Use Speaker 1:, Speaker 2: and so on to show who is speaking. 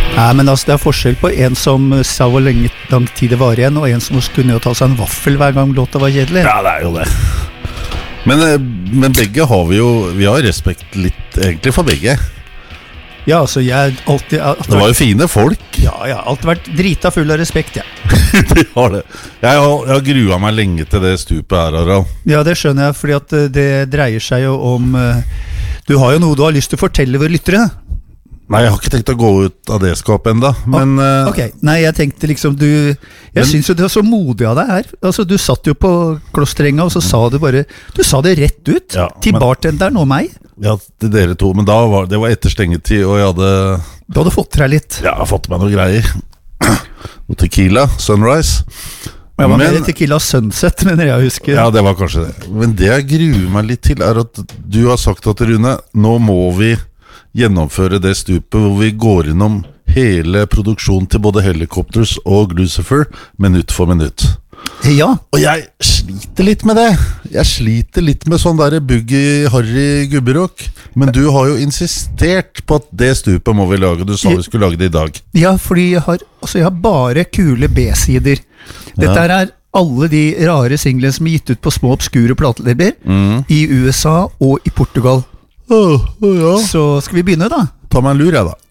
Speaker 1: Nei, men altså, det forskjell på en som sa hvor lang tid det var igjen, og en som kunne jo ta seg en vaffel hver gang låta var kjedelig.
Speaker 2: Ja, det jo det. Men begge har vi har respekt litt egentlig for begge.
Speaker 1: Ja, altså jeg alltid
Speaker 2: det var jo fine folk.
Speaker 1: Ja, jeg har alltid vært drita full av respekt, ja.
Speaker 2: De har det. Jeg har gruet meg lenge til det stupet her, Harald.
Speaker 1: Ja, det skjønner jeg, fordi at det dreier seg jo om du har jo noe du har lyst til å fortelle våre lyttere.
Speaker 2: Nei, jeg har ikke tenkt å gå ut av det skapet enda, men
Speaker 1: ok, nei, jeg tenkte liksom jeg synes jo du var så modig av deg her. Altså, du satt jo på klosterenga, og så sa du sa det rett ut,
Speaker 2: ja,
Speaker 1: til bartenderen og meg.
Speaker 2: Ja, til dere to, men det var etter stengetid, og jeg hadde...
Speaker 1: Du hadde fått deg litt.
Speaker 2: Ja, jeg har fått meg noen greier. Noe tequila, Sunrise.
Speaker 1: Jeg var mer tequila Sunset, mener jeg husker.
Speaker 2: Ja, det var kanskje det. Men det jeg gruer meg litt til er at du har sagt at, Rune, nå må vi gjennomføre det stupet hvor vi går innom hele produksjonen til både Helicopters og Lucifer, minutt for minutt.
Speaker 1: Ja.
Speaker 2: Og jeg sliter litt med det. Jeg sliter litt med sånn der boogie Harry gubberock. Men du har jo insistert på at det stupet må vi lage. Du sa vi skulle lage det i dag.
Speaker 1: Ja, fordi jeg har bare kule B-sider. Dette er alle de rare singlene som er gitt ut på små obskure platelabber i USA og i Portugal.
Speaker 2: Ja.
Speaker 1: Så skal vi begynne da?
Speaker 2: Ta meg en lur, jeg da.